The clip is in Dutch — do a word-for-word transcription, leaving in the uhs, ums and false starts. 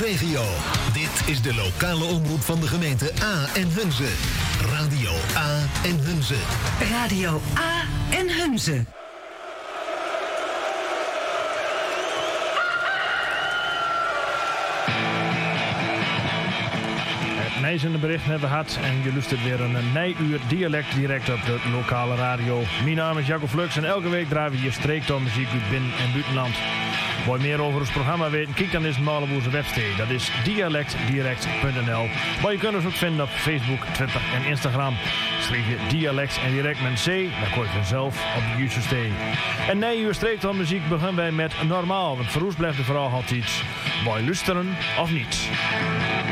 regio. Dit is de lokale omroep van de gemeente A en Hunze. Radio A en Hunze. Radio A en Hunze. Nijzende berichten hebben we gehad en je luistert weer een nijuur dialect direct op de lokale radio. Mijn naam is Jacob Flux en elke week draaien we hier streektoonmuziek uit binnen- en buitenland. Wil je meer over ons programma weten? Kijk dan eens naar onze website. Dat is dialect direct punt n l. Maar je kunt ons ook vinden op Facebook, Twitter en Instagram. Schrijf je dialect en direct met C, dan kom je vanzelf op de juiste steek. En nijuur streektoonmuziek beginnen wij met normaal, want voor ons blijft de vraag altijd: wil je luisteren of niet?